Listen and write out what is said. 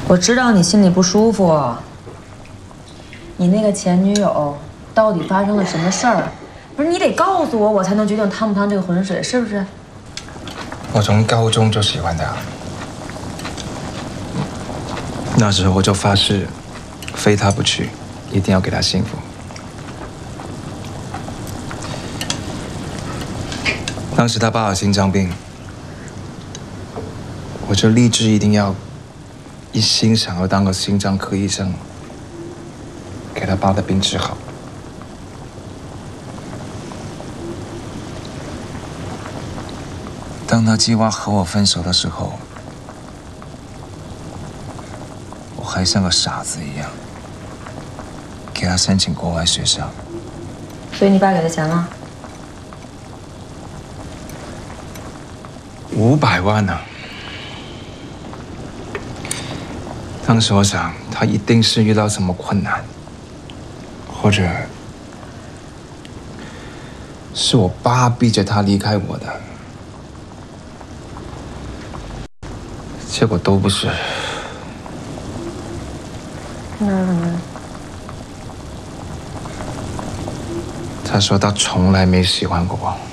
我知道你心里不舒服，你那个前女友到底发生了什么事儿？不是你得告诉我，我才能决定趟不趟这个浑水，是不是？ 我从高中就喜欢他，那时候我就发誓，非他不娶，一定要给他幸福。当时他爸有心脏病，我就立志一定要一心想要当个心脏科医生，给他爸的病治好。当他计划和我分手的时候，我还像个傻子一样，给他申请国外学校。 所以你爸给他钱了 ？500万呢？当时我想，他一定是遇到什么困难，或者是我爸逼着他离开我的，结果都不是。 那是什么呀？ 他说他从来没喜欢过我。